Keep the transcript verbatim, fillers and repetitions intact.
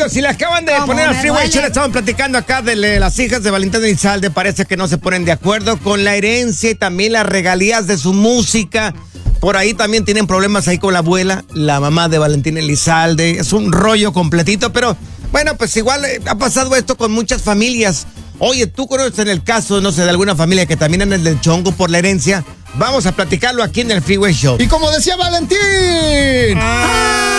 Bueno, si le acaban de poner al Freeway Show, estaban platicando acá de le- las hijas de Valentín Elizalde. Parece que no se ponen de acuerdo con la herencia y también las regalías de su música. Por ahí también tienen problemas ahí con la abuela, la mamá de Valentín Elizalde. Es un rollo completito, pero bueno, pues igual eh, ha pasado esto con muchas familias. Oye, ¿tú conoces en el caso, no sé, de alguna familia que también anda en el chongo por la herencia? Vamos a platicarlo aquí en el Freeway Show. Y como decía Valentín... ¡Ah!